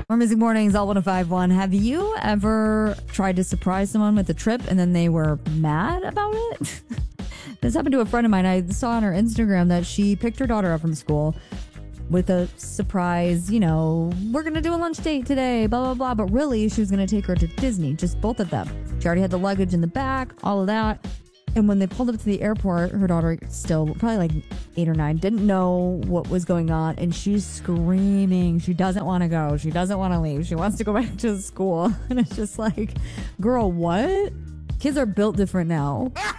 More Music Mornings, all 105.1. Have you ever tried to surprise someone with a trip and then they were mad about it? This happened to a friend of mine. I saw on her Instagram that she picked her daughter up from school with a surprise, we're going to do a lunch date today, blah, blah, blah. But really, she was going to take her to Disney, just both of them. She already had the luggage in the back, all of that. And when they pulled up to the airport, her daughter, still probably like 8 or 9, didn't know what was going on. And she's screaming. She doesn't want to go. She doesn't want to leave. She wants to go back to school. And it's just like, girl, what? Kids are built different now.